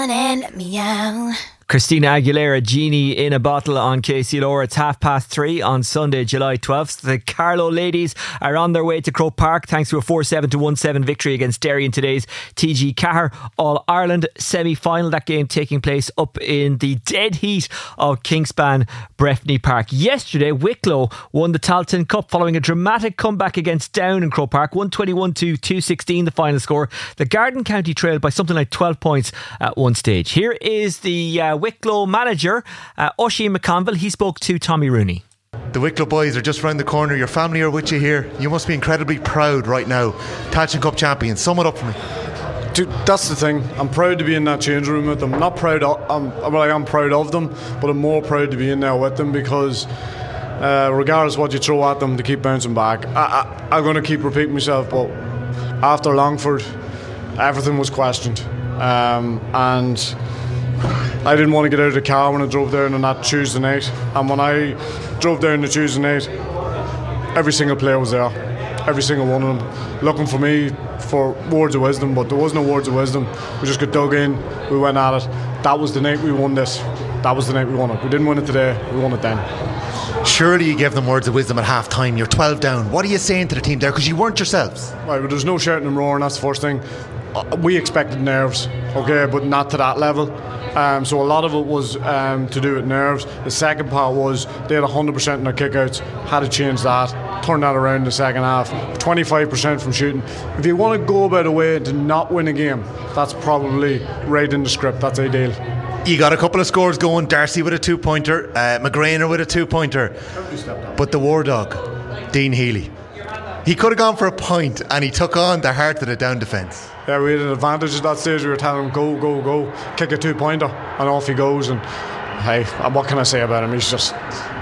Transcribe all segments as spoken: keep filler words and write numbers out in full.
on and let me out. Christina Aguilera, Genie in a Bottle on K C L R. It's half past three on Sunday, July twelfth. The Carlow ladies are on their way to Croke Park thanks to a four seven to one seven victory against Derry in today's T G Cahir All-Ireland semi-final. That game taking place up in the dead heat of Kingspan Breffni Park. Yesterday, Wicklow won the Tailteann Cup following a dramatic comeback against Down in Croke Park. one twenty-one to two sixteen the final score. The Garden County trailed by something like twelve points at one stage. Here is the uh, Wicklow manager, uh, Oisin McConville. He spoke to Tommy Rooney. The Wicklow boys are just round the corner. Your family are with you here. You must be incredibly proud right now. Tailteann Cup champions. Sum it up for me. Dude, that's the thing. I'm proud to be in that change room with them. Not proud of, I'm, well, I am proud of them, but I'm more proud to be in there with them because uh, regardless of what you throw at them, they keep bouncing back. I, I, I'm going to keep repeating myself, but after Longford, everything was questioned. Um, and I didn't want to get out of the car when I drove down on that Tuesday night, and when I drove down the Tuesday night, every single player was there, every single one of them looking for me for words of wisdom, but there was no words of wisdom. We just got dug in, we went at it. That was the night we won this. That was the night we won it. We didn't win it today, we won it then. Surely you gave them words of wisdom at half time. You're twelve down. What are you saying to the team there? Because you weren't yourselves. Right, but there's no shouting and roaring, that's the first thing. We expected nerves, okay, but not to that level. Um, so a lot of it was um, to do with nerves. The second part was they had one hundred percent in their kickouts, had to change that, turn that around in the second half. twenty-five percent from shooting. If you want to go about a way to not win a game, that's probably right in the script. That's ideal. You got a couple of scores going. Darcy with a two-pointer, uh, McGrainer with a two-pointer. But the war dog, Dean Healy, he could have gone for a point and he took on the heart of the down defence. Yeah, we had an advantage at that stage. We were telling him, go, go, go, kick a two-pointer, and off he goes. And hey, what can I say about him? He's just,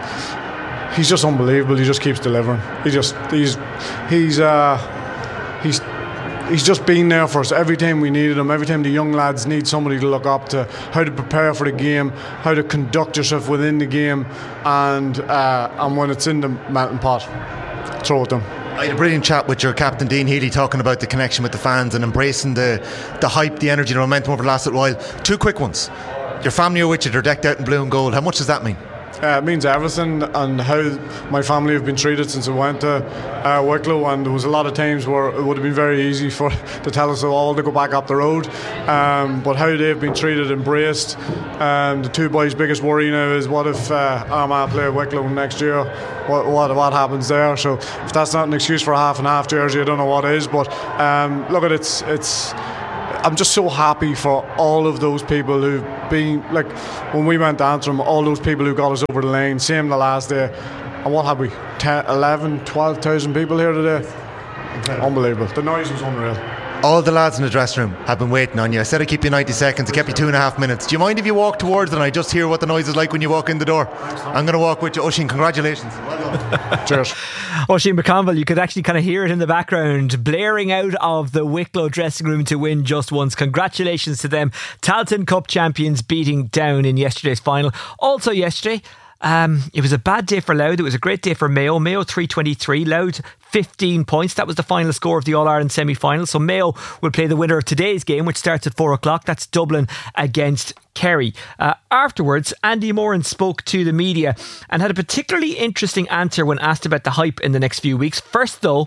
he's just unbelievable. He just keeps delivering. He just, he's, he's, uh, he's, he's just been there for us every time we needed him. Every time the young lads need somebody to look up to, how to prepare for the game, how to conduct yourself within the game, and uh, and when it's in the melting pot, throw it them. I had a brilliant chat with your captain Dean Healy talking about the connection with the fans and embracing the, the hype, the energy, the momentum over the last little while. Two quick ones. Your family are with you, they're decked out in blue and gold. How much does that mean? Uh, it means everything, and how my family have been treated since I went to uh, Wicklow, and there was a lot of times where it would have been very easy for to tell us all to go back up the road, um, but how they've been treated, embraced. Um, the two boys' biggest worry now is what if uh, Armagh play Wicklow next year, what, what what happens there. So if that's not an excuse for a half and half jersey, I don't know what is. But um, look at it, it's it's I'm just so happy for all of those people who've been, like, when we went to Antrim, all those people who got us over the lane. Same the last day. And what have we? ten, eleven, twelve thousand people here today? Okay. Unbelievable. The noise was unreal. All the lads in the dressing room have been waiting on you. I said I'd keep you ninety seconds. I kept you two and a half minutes. Do you mind if you walk towards it and I just hear what the noise is like when you walk in the door? I'm going to walk with you. Oisin, congratulations. Well done. Cheers. Oisin McConville, you could actually kind of hear it in the background, blaring out of the Wicklow dressing room to win just once. Congratulations to them. Tailteann Cup champions beating Down in yesterday's final. Also yesterday, Um, it was a bad day for Louth. It was a great day for Mayo. Mayo three twenty-three, Louth fifteen points. That was the final score of the All-Ireland semi-final. So Mayo will play the winner of today's game, which starts at four o'clock. That's Dublin against Kerry. Uh, afterwards, Andy Moran spoke to the media and had a particularly interesting answer when asked about the hype in the next few weeks. First, though,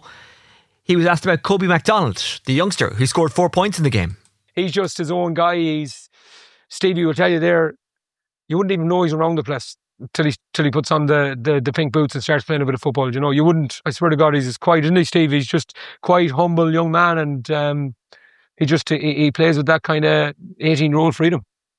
he was asked about Kobe MacDonald, the youngster who scored four points in the game. He's just his own guy. He's Stevie will tell you there, you wouldn't even know he's around the place till he till he puts on the, the, the pink boots and starts playing a bit of football. You know, you wouldn't. I swear to God, he's as quiet, isn't he, Steve? He's just quite humble young man, and um, he just he, he plays with that kind of eighteen-year-old freedom.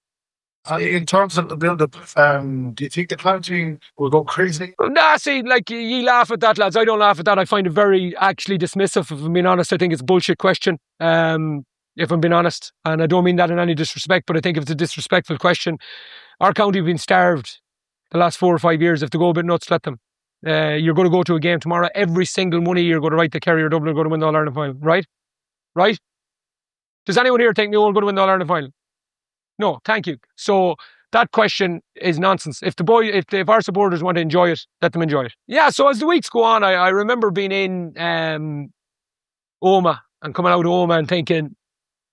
Uh, in terms of the build-up, um, do you think the Clown team will go crazy? Nah, see, like, you laugh at that, lads. I don't laugh at that. I find it very, actually, dismissive. If I'm being honest, I think it's a bullshit question. Um, if I'm being honest, and I don't mean that in any disrespect, but I think if it's a disrespectful question, our county have been starved the last four or five years. If they go a bit nuts, let them. Uh, you're going to go to a game tomorrow. Every single one of you are going to write the Kerry or Dublin are going to win the All-Ireland final, right? Right? Does anyone here think they're all going to win the All-Ireland final? No, thank you. So that question is nonsense. If the boy, if, if our supporters want to enjoy it, let them enjoy it. Yeah. So as the weeks go on, I, I remember being in um, Omagh and coming out of Omagh and thinking,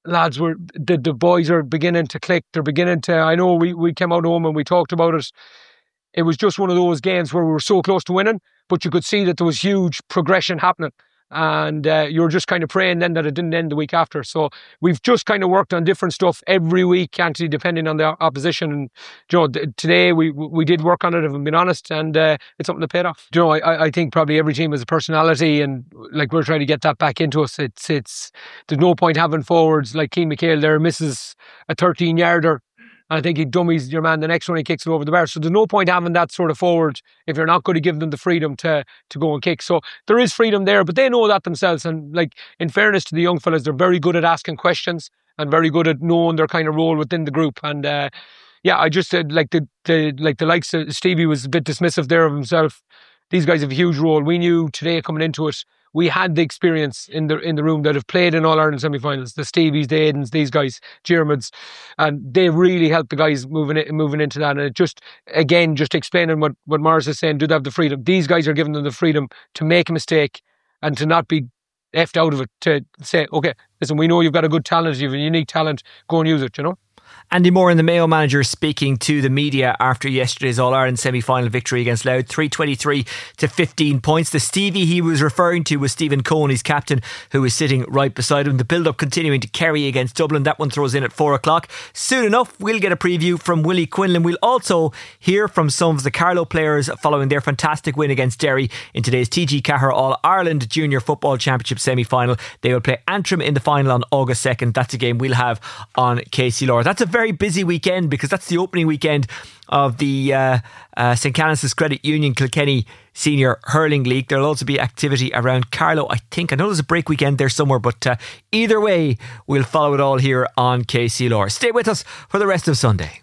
lads, were the, the boys are beginning to click. They're beginning to. I know we, we came out home and we talked about it. It was just one of those games where we were so close to winning, but you could see that there was huge progression happening. And uh, you were just kind of praying then that it didn't end the week after. So we've just kind of worked on different stuff every week, Anthony, depending on the opposition. And you know, th- today we we did work on it, if I'm being honest, and uh, it's something that paid off. You know, I, I think probably every team has a personality, and like we're trying to get that back into us. It's it's there's no point having forwards like Keane McHale there misses a thirteen yarder. I think he dummies your man the next one, he kicks it over the bar. So there's no point having that sort of forward if you're not going to give them the freedom to to go and kick. So there is freedom there, but they know that themselves. And like, in fairness to the young fellas, they're very good at asking questions and very good at knowing their kind of role within the group. And uh, yeah, I just said like the, the like the likes of Stevie was a bit dismissive there of himself. These guys have a huge role. We knew today coming into it, we had the experience in the in the room that have played in All-Ireland semi-finals, the Stevies, the Aidens, these guys, Germans, and they really helped the guys moving it, moving into that. And it just, again, just explaining what, what Morris is saying, do they have the freedom? These guys are giving them the freedom to make a mistake and to not be effed out of it, to say, okay, listen, we know you've got a good talent, you've a unique talent, go and use it, you know? Andy Moran, the Mayo manager, speaking to the media after yesterday's All-Ireland semi-final victory against Louth, three twenty-three to fifteen points. The Stevie he was referring to was Stephen Cohen, his captain, who was sitting right beside him. The build-up continuing to Kerry against Dublin. That one throws in at four o'clock. Soon enough, we'll get a preview from Willie Quinlan. We'll also hear from some of the Carlow players following their fantastic win against Derry in today's T G Cahir All-Ireland Junior Football Championship semi-final. They will play Antrim in the final on August second. That's a game we'll have on K C Lords. That's a very busy weekend because that's the opening weekend of the uh, uh, St Canice's Credit Union Kilkenny Senior Hurling League. There'll also be activity around Carlow, I think. I know there's a break weekend there somewhere, but uh, either way, we'll follow it all here on K C L R. Stay with us for the rest of Sunday.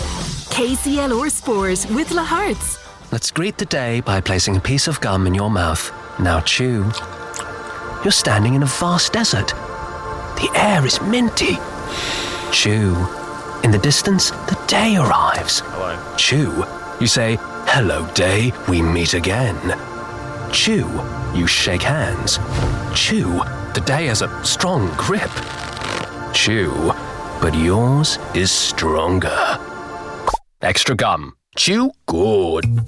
K C L R Sport with La Hearts. Let's greet the day by placing a piece of gum in your mouth. Now chew. You're standing in a vast desert. The air is minty. Chew. In the distance, the day arrives. Hello. Chew. You say, hello day, we meet again. Chew. You shake hands. Chew. The day has a strong grip. Chew. But yours is stronger. Extra gum. Chew good.